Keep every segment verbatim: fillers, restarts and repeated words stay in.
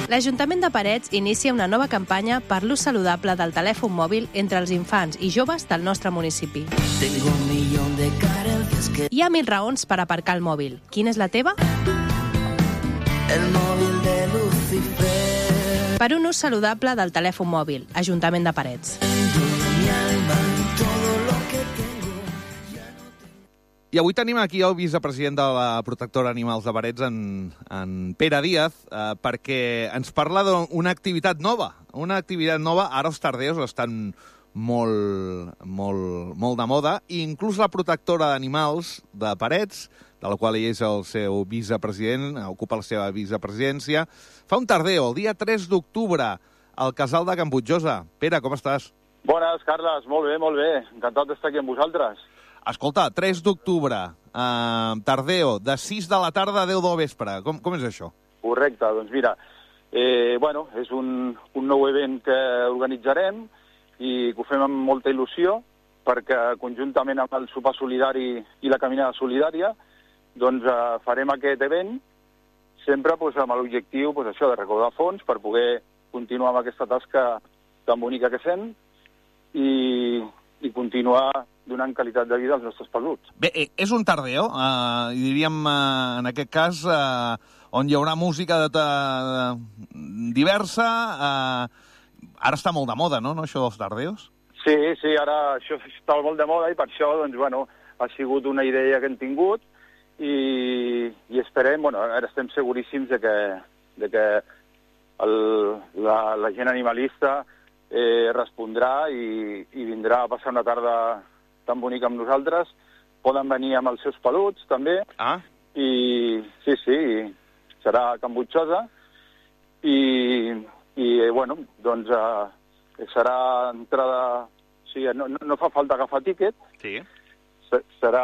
L'Ajuntament de Parets inicia una nova campanya per l'ús saludable del telèfon mòbil entre els infants i joves del nostre municipi. Hi ha mil raons per aparcar el mòbil. Quina és la teva? El mòbil de Lucifer. Per un ús saludable del telèfon mòbil. Ajuntament de Parets. I avui tenim aquí el vicepresident de la Protectora Animals de Parets, en, en Pere Díaz, eh, perquè ens parla d'una activitat nova. Una activitat nova, ara els tardeus estan molt, molt, molt de moda, i inclús la Protectora d'Animals de Parets, de la qual ell és el seu vicepresident, ocupa la seva vicepresidència, fa un tardeu, el dia tres d'octubre, al Casal de Can Butjosa. Pere, com estàs? Bones, Carles. Molt bé, molt bé. Encantat d'estar aquí amb vosaltres. Escolta, tres d'octubre, eh, tardeo, de sis de la tarda a deu del vespre. Com, com és això? Correcte, doncs mira, eh, bueno, és un, un nou event que organitzarem i que ho fem amb molta il·lusió perquè conjuntament amb el sopar solidari i la caminada solidària doncs eh, farem aquest event sempre doncs, amb l'objectiu doncs, això de recaudar fons per poder continuar amb aquesta tasca tan bonica que fem i, i continuar donant qualitat de vida als nostres peluts. Bé, és un tardeo, eh, i diríem eh, en aquest cas, eh, on hi haurà música de, de, diversa. Eh, ara està molt de moda, no, no, això dels tardeos? Sí, sí, ara això està molt de moda i per això, doncs, bueno, ha sigut una idea que hem tingut i, i esperem, bueno, ara estem seguríssims de que, de que el, la, la gent animalista eh, respondrà i, i vindrà a passar una tarda tan bonica amb nosaltres. Poden venir amb els seus peluts, també. Ah. I sí, sí, serà a Can Butjosa. I, i bueno, doncs eh, serà entrada... O sigui, no, no fa falta agafar tíquet. Sí. Serà...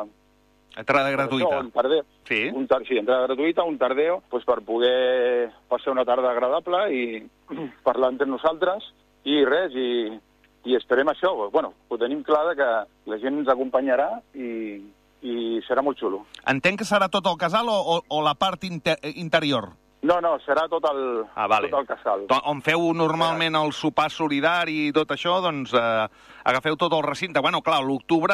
Entrada gratuïta. Això, un tardeo. Sí. Un tar sí, entrada gratuïta, un tardeo, doncs per poder passar una tarda agradable i parlar entre nosaltres. I res, i... I esperem això, bueno, ho tenim clar que la gent ens acompanyarà i, i serà molt xulo. Entenc que serà tot el casal o, o, o la part inter interior? No, no, serà tot el, ah, vale. tot el casal. On feu normalment el sopar solidari i tot això, doncs eh, agafeu tot el recinte. Bueno, clar, l'octubre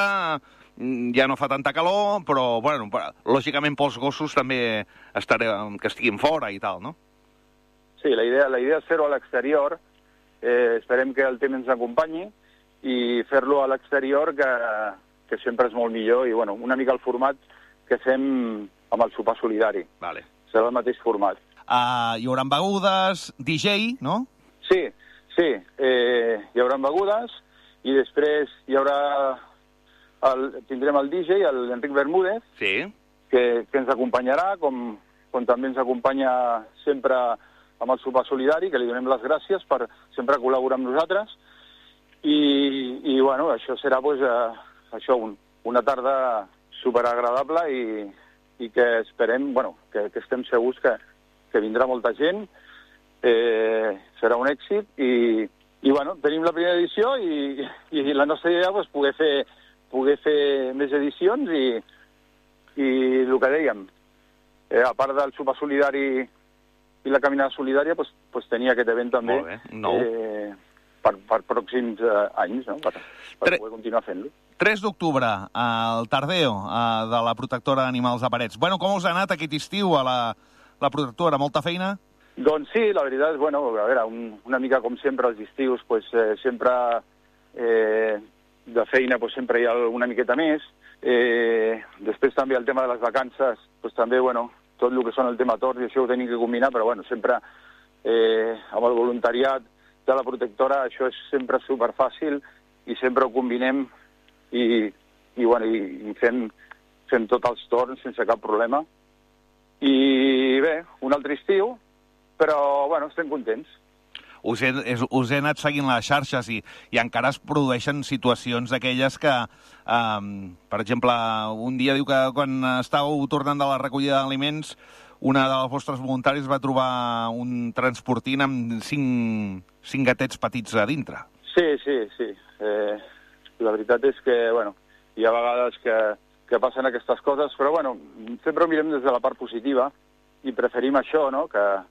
ja no fa tanta calor, però, bueno, lògicament pels gossos també estaré, que estiguin fora i tal, no? Sí, la idea, la idea és fer-ho a l'exterior. Eh, esperem que el temps ens acompanyi i fer-lo a l'exterior, que, que sempre és molt millor, i bueno, una mica el format que fem amb el sopar solidari. Vale. Serà el mateix format. Uh, hi haurà begudes, D J, no? Sí, sí, eh, hi haurà begudes i després hi haurà el, tindrem el D J, l'Enric Bermúdez, sí. que, que ens acompanyarà, com, com també ens acompanya sempre amb el sopar solidari, que li donem les gràcies per sempre col·laborar amb nosaltres. I, i bueno, això serà pues, eh, això, un, una tarda superagradable i, i que esperem, bueno, que, que estem segurs que, que vindrà molta gent, eh, serà un èxit i, i bueno, tenim la primera edició i, i la nostra idea és pues, poder, fer, poder fer més edicions i, i el que dèiem, eh, a part del sopar solidari i la caminada solidària, pues, pues tenia aquest event també no. eh, per, per pròxims eh, anys, no? per, per Tre... poder continuar fent-lo. tres d'octubre, al tardeo eh, de la Protectora d'Animals de Parets. Bueno, com us ha anat aquest estiu a la, la Protectora? Molta feina? Doncs sí, la veritat és, bueno, a veure, un, una mica com sempre els estius, pues, eh, sempre eh, de feina pues, sempre hi ha una miqueta més. Eh, després també el tema de les vacances, pues, també, bueno, tot el que són el tema torns i això ho tenim que combinar, però bueno, sempre eh, amb el voluntariat de la Protectora això és sempre superfàcil i sempre ho combinem i, i, bueno, i, i fem, fem tots els torns sense cap problema. I bé, un altre estiu, però bueno, estem contents. Us he, us he anat seguint les xarxes i, i encara es produeixen situacions d'aquelles que, um, per exemple, un dia diu que quan estàveu tornant de la recollida d'aliments, una de les vostres voluntaris va trobar un transportint amb cinc, cinc gatets petits a dintre. Sí, sí, sí. Eh, la veritat és que, bueno, hi ha vegades que, que passen aquestes coses, però, bueno, sempre ho mirem des de la part positiva i preferim això, no?, que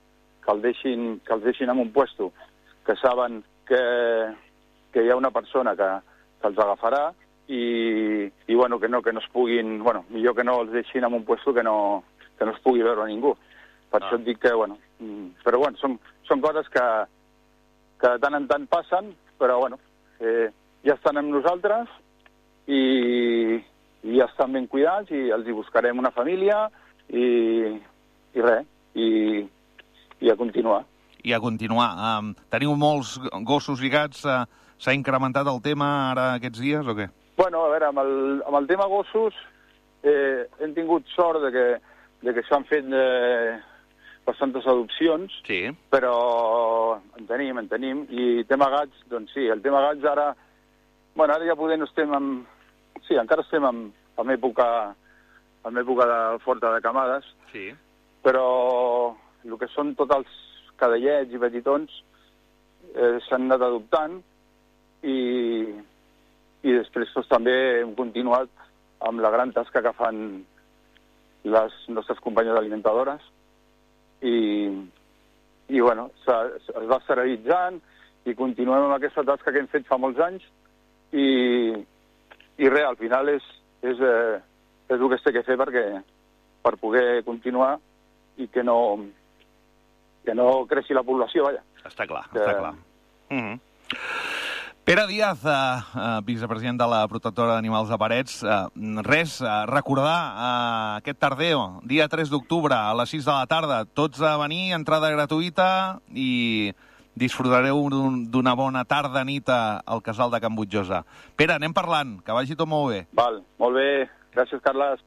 que, el deixin, que els deixin en un puesto, que saben que, que hi ha una persona que, que els agafarà i, i bueno, que no, que no es puguin... Bueno, millor que no els deixin en un puesto que no, que no es pugui veure ningú. Per ah. això et dic que, bueno... Però, bueno, són, són coses que, que de tant en tant passen, però, bueno, eh, ja estan amb nosaltres i, i ja estan ben cuidats i els hi buscarem una família i, i res, i, i a continuar. I a continuar. Um, teniu molts gossos i gats? Uh, S'ha incrementat el tema ara aquests dies o què? Bueno, a veure, amb el, amb el tema gossos eh, hem tingut sort de que, de que s'han fet eh, bastantes adopcions, sí. Però en tenim, en tenim. I tema gats, doncs sí, el tema gats ara... Bueno, ara ja poder no estem en... Sí, encara estem en, en època, en època de forta de camades, sí. Però el que són tots els cadellets i petitons eh, s'han anat adoptant i, i després doncs, també hem continuat amb la gran tasca que fan les nostres companyes alimentadores i, i bueno, es va esterilitzant i continuem amb aquesta tasca que hem fet fa molts anys i, i res, al final és, és, eh, és el que es té que fer perquè, per poder continuar i que no, que no creixi la població, vaja. Està clar, que... està clar. Mm-hmm. Pere Díaz, eh, eh, vicepresident de la Protectora d'Animals de Parets, eh, res, eh, recordar eh, aquest tardeo, dia tres d'octubre, a les sis de la tarda, tots a venir, entrada gratuïta i disfrutareu d'una bona tarda, nit al casal de Can Butjosa. Pere, anem parlant, que vagi tot molt bé. Val, molt bé, gràcies, Carles.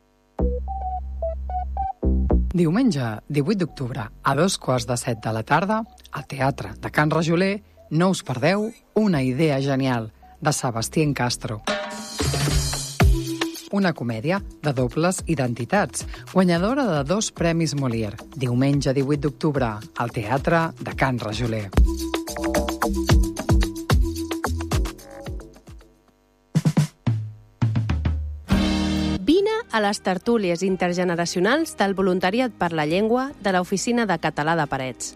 Diumenge, divuit d'octubre, a dos quarts de set de la tarda, al Teatre de Can Rajoler, no us perdeu Una idea genial, de Sebastián Castro. Una comèdia de dobles identitats, guanyadora de dos premis Molière. Diumenge divuit d'octubre, al Teatre de Can Rajoler. Vine a les tertúlies intergeneracionals del Voluntariat per la Llengua de l'Oficina de Català de Parets.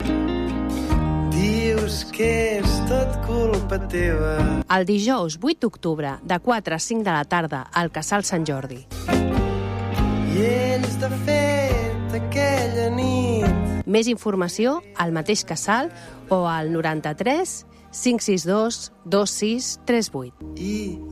Dius que és tot culpa teva. El dijous vuit d'octubre, de quatre a cinc de la tarda, al Casal Sant Jordi. I ells, de fet, aquella nit... Més informació al mateix casal o al noranta-tres cinc sis dos dos sis tres vuit. I